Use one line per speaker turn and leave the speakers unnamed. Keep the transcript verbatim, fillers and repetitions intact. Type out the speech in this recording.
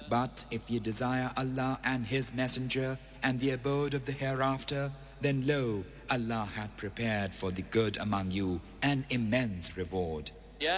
But if ye desire Allah and His Messenger and the abode of the hereafter, then lo, Allah hath prepared for the good among you an immense reward.